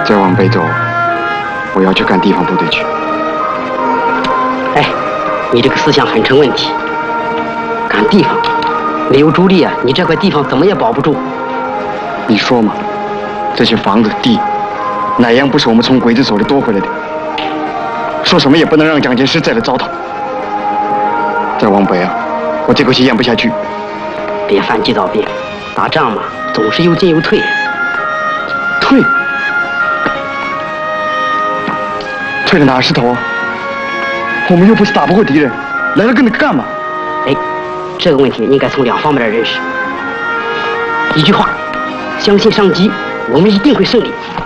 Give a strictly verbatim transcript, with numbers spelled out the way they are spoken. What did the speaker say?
再往北走，我要去干地方部队去。 哎，你这个思想很成问题。干地方，没有主力啊，你这块地方怎么也保不住。 你说嘛，这些房子地，哪样不是我们从鬼子手里夺回来的？说什么也不能让蒋介石再来糟蹋。再往北啊，我这口气咽不下去。 别犯急躁病，打仗嘛，总是有进有退。 退？退了哪是头？我们又不是打不过敌人，来了跟着干嘛？ 哎，这个问题应该从两方面来认识。一句话，相信上级，我们一定会胜利。